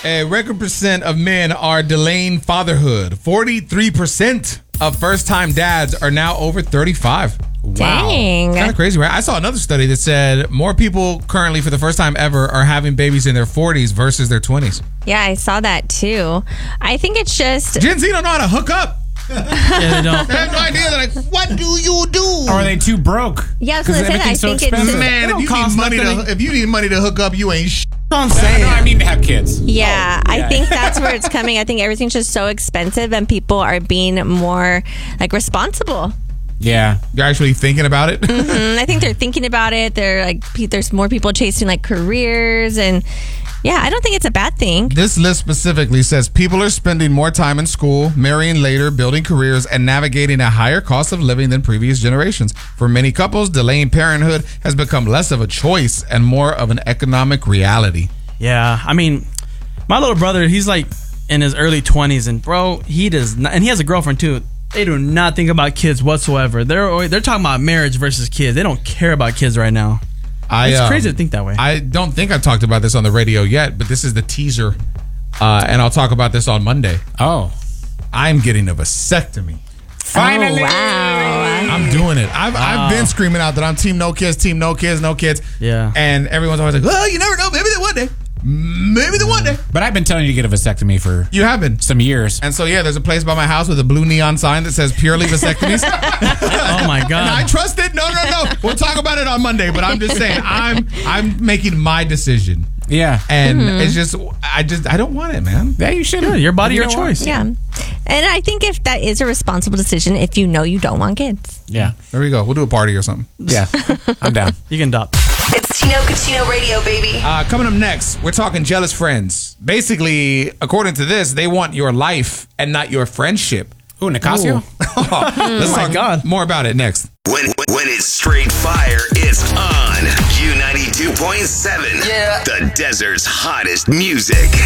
A record percent of men are delaying fatherhood. 43% of first-time dads are now over 35. Dang. Kind of crazy, right? I saw another study that said more people currently, for the first time ever, are having babies in their 40s versus their 20s. Yeah, I saw that too. I think it's just... Gen Z don't know how to hook up. Yeah, they don't. They have no idea. They're like, what do you do? Or are they too broke? Yeah, I was going to say that. I everything's so think expensive. it's... Man, It if you, don't cost need nothing. if you need money to hook up, you ain't sh**. I'm No, saying. I mean to have kids. Yeah, Oh, I think that's where it's coming. I think everything's just so expensive and people are being more like responsible. Yeah. You're actually thinking about it? And I think they're thinking about it. They're like, there's more people chasing like careers and yeah, I don't think it's a bad thing. This list specifically says people are spending more time in school, marrying later, building careers, and navigating a higher cost of living than previous generations. For many couples, delaying parenthood has become less of a choice and more of an economic reality. Yeah, I mean, my little brother, he's like in his early 20s, and bro, he does not, and he has a girlfriend too. They do not think about kids whatsoever. They're talking about marriage versus kids. They don't care about kids right now. It's crazy to think that way. I don't think I've talked about this on the radio yet, but this is the teaser, and I'll talk about this on Monday. Oh. I'm getting a vasectomy. Finally. Oh, wow. I'm doing it. I've been screaming out that I'm team no kids, no kids. Yeah. And everyone's always like, well, you never know. Maybe they one day. Maybe the one day. But I've been telling you to get a vasectomy for You have been. some years. And so, yeah, there's a place by my house with a blue neon sign that says purely vasectomies. Oh my And I god. trust it. No. We'll talk about it on Monday, but I'm just saying I'm making my decision. Yeah. And it's just I don't want it, man. Yeah, you should. Yeah, your body, your choice. Yeah. And I think if that is a responsible decision, if you know you don't want kids. Yeah. There we go. We'll do a party or something. Yeah. I'm down. You can adopt. It's Tino Cucino Radio, baby. Coming up next, we're talking jealous friends. Basically, according to this, they want your life and not your friendship. Ooh, Nicasio? Let's my talk God. more about it next. When it's straight fire, it's on Q92.7. Yeah. The desert's hottest music.